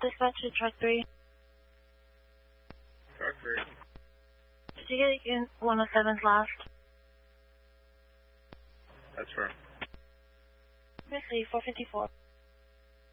dispatch to truck 3. Truck 3. Did you get unit 107's last? That's right. Let's see, 454.